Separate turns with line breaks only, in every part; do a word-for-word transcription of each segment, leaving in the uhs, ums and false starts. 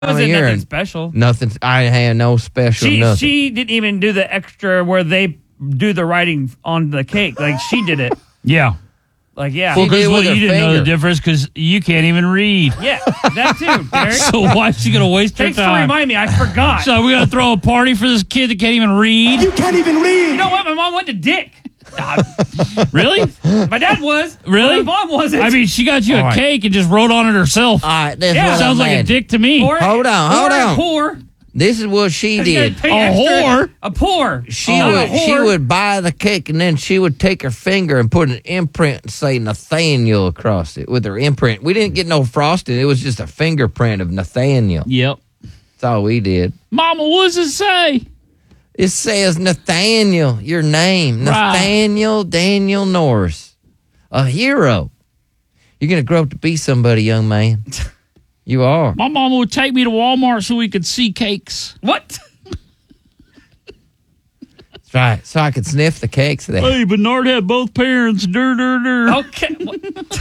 of
wasn't
year.
nothing
and
special.
Nothing. I had no special
She
nothing.
she didn't even do the extra where they do the writing on the cake. Like she did it.
Yeah.
Like yeah.
Well,
She did
because
with
well,
her
you didn't know the
finger.
difference because you can't even read.
yeah, that too, Derek.
So why is she going to waste her
Thanks for
time?
reminding me. I forgot.
So we got to throw a party for this kid that can't even read?
You can't even read.
You know what? My mom went to Dick. Uh,
Really?
my dad was.
Really?
My mom wasn't.
I mean, she got you
All
a
right.
cake and just wrote on it herself.
All right, this
Yeah,
is what
Sounds
I'm
like a
mad.
dick to me.
Or-
Hold on, hold
or
on.
A poor.
This is what she
You
did.
gotta pay
A
extra.
whore?
A poor.
She
Oh,
would
a
she
whore.
would buy the cake and then she would take her finger and put an imprint and say Nathaniel across it with her imprint. We didn't get no frosting. It was just a fingerprint of Nathaniel.
Yep.
That's all we did.
Mama, what does it say?
It says Nathaniel, your name.
Right.
Nathaniel Daniel Norris. A hero. You're going to grow up to be somebody, young man. You are.
My mama would take me to Walmart so we could see cakes.
What?
That's right. So I could sniff the cakes there.
Hey, Bernard had both parents. Dur, dur, dur.
Okay. What?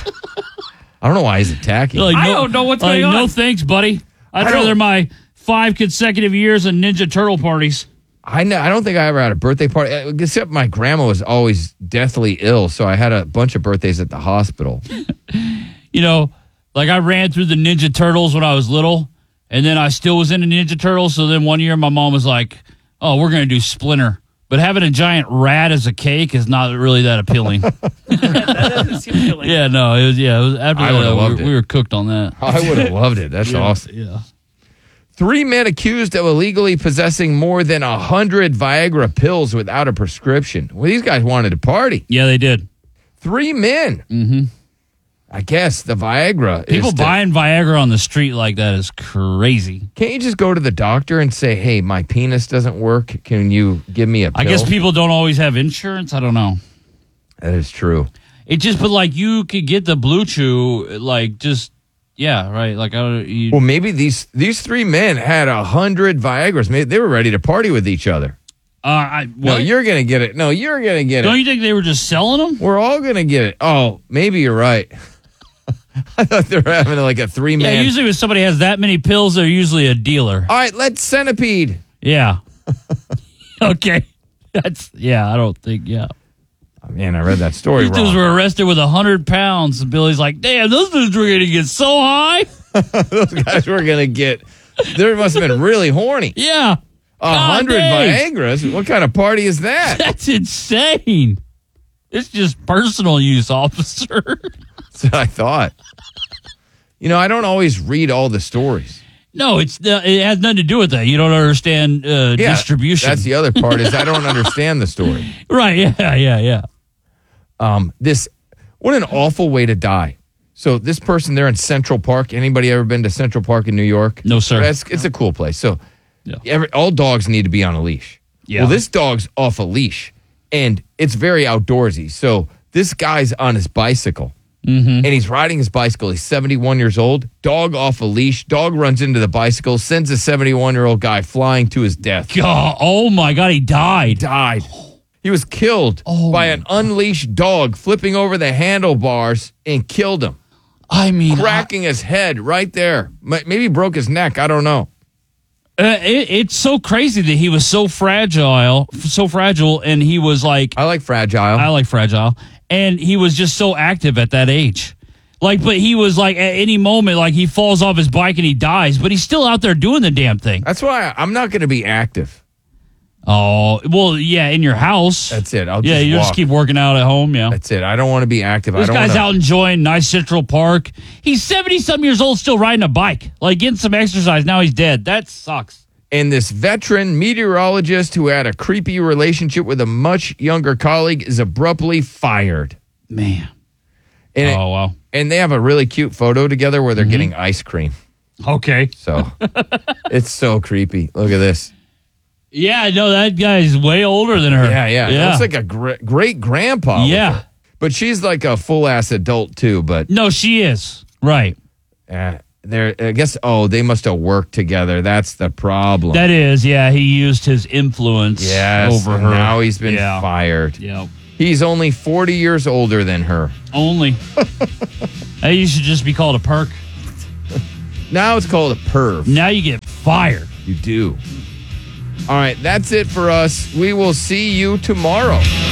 I don't know why he's attacking.
Like,
I don't know what's
like,
going on.
No thanks, buddy. I'd
I don't-
rather my five consecutive years of Ninja Turtle parties.
I know. I don't think I ever had a birthday party, uh, except my grandma was always deathly ill, so I had a bunch of birthdays at the hospital.
You know, like I ran through the Ninja Turtles when I was little, and then I still was in the Ninja Turtles. So then one year my mom was like, oh, we're going to do Splinter. But having a giant rat as a cake is not really that appealing.
That doesn't seem appealing.
Yeah, no, it was, yeah, it was after
I
that,
would've
we,
loved
were-
it.
we were cooked on that.
I would have loved it. That's awesome.
Yeah.
Three men accused of illegally possessing more than a hundred Viagra pills without a prescription. Well, these guys wanted to party.
Yeah, they did.
Three men. Mm-hmm. I guess the Viagra
People
is to-
buying Viagra on the street like that is crazy.
Can't you just go to the doctor and say, hey, my penis doesn't work. Can you give me a pill?
I guess people don't always have insurance. I don't know.
That is true.
It just, but like you could get the Blue Chew, like just, yeah, right. Like, I don't, you,
Well, maybe these these three men had a hundred Viagras. Maybe they were ready to party with each other.
uh, I,
No,
what?
you're gonna get it. No, you're gonna get
Don't
it.
you think they were just selling them?
We're all gonna get it. Oh, maybe you're right. I thought they were having like a three
Yeah,
man.
usually when somebody has that many pills, they're usually a dealer.
All right, let's centipede.
Yeah. Okay. That's, yeah, I don't think, yeah.
Oh, man, I read that story
These dudes
wrong.
were arrested with one hundred pounds, and Billy's like, damn, those dudes were going to get so high.
Those guys were gonna get. They must have been really horny.
Yeah.
A
God
hundred
dang.
Viagras. What kind of party is that?
That's insane. It's just personal use, officer.
That's what I thought. You know, I don't always read all the stories.
No, it's uh, it has nothing to do with that. You don't understand uh,
Yeah,
distribution.
That's the other part is I don't understand the story.
Right, yeah, yeah, yeah.
Um, this what an awful way to die. So this person, they're in Central Park. Anybody ever been to Central Park in New York?
No, sir.
That's, it's a cool place. So
Yeah.
every, all dogs need to be on a leash.
Yeah.
Well, this dog's off a leash, and it's very outdoorsy. So this guy's on his bicycle,
Mm-hmm.
and he's riding his bicycle. He's seventy-one years old. Dog off a leash. Dog runs into the bicycle, sends a seventy-one-year-old guy flying to his death.
God, oh, my God, he died.
Died. He was killed
Oh,
by an unleashed dog flipping over the handlebars and killed him,
I mean,
cracking his head right there. M- Maybe broke his neck. I don't know.
Uh, it, it's so crazy that he was so fragile, so fragile, and he was like,
I like fragile.
I like fragile, and he was just so active at that age. Like, but he was like, at any moment, like he falls off his bike and he dies, but he's still out there doing the damn thing.
That's why I'm not going to be active.
Oh, well, yeah, in your house.
That's it. I'll
yeah,
just
you
walk.
just keep working out at home, yeah.
That's it. I don't want to be active.
This
I don't
guy's
wanna...
out enjoying nice Central Park. He's seventy-some years old, still riding a bike, like getting some exercise. Now he's dead. That sucks.
And this veteran meteorologist who had a creepy relationship with a much younger colleague is abruptly fired.
Man.
And, it-
Oh, wow.
and they have a really cute photo together where they're
Mm-hmm.
getting ice cream.
Okay.
So it's so creepy. Look at this.
Yeah, no, that guy's way older than her.
Yeah, yeah. It
yeah.
looks like a gr- great grandpa. with
Yeah.
her. But she's like a full ass adult too. But
No, she is. Right.
uh, they're, I guess, oh, they must have worked together. That's the problem.
That is, yeah, he used his influence
yes.
over
and
her.
now he's been
yeah.
fired.
Yeah.
He's only forty years older than her.
Only. Hey, you should just be called a perk.
Now it's called a perv.
Now you get fired.
You do. All right, that's it for us. We will see you tomorrow.